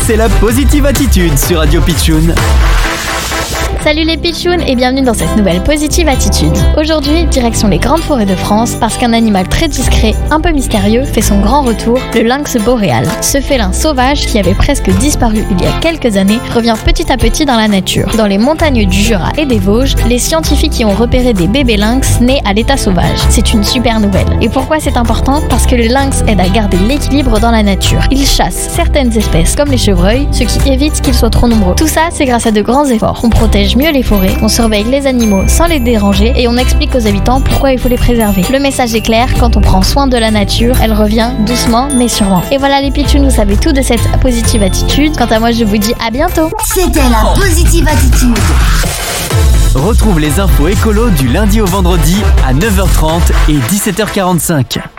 c'est la Positive Attitude sur Radio Pitchoun. Salut les pitchouns et bienvenue dans cette nouvelle Positive Attitude. Aujourd'hui, direction les grandes forêts de France parce qu'un animal très discret, un peu mystérieux, fait son grand retour, le lynx boréal. Ce félin sauvage qui avait presque disparu il y a quelques années revient petit à petit dans la nature. Dans les montagnes du Jura et des Vosges, les scientifiques y ont repéré des bébés lynx nés à l'état sauvage. C'est une super nouvelle. Et pourquoi c'est important ? Parce que le lynx aide à garder l'équilibre dans la nature. Il chasse certaines espèces comme les chevreuils, ce qui évite qu'ils soient trop nombreux. Tout ça, c'est grâce à de grands efforts. On protège mieux les forêts, on surveille les animaux sans les déranger et on explique aux habitants pourquoi il faut les préserver. Le message est clair, quand on prend soin de la nature, elle revient doucement mais sûrement. Et voilà les pitchouns, vous savez tout de cette Positive Attitude. Quant à moi, je vous dis à bientôt. C'était la Positive Attitude. Retrouve les infos écolo du lundi au vendredi à 9h30 et 17h45.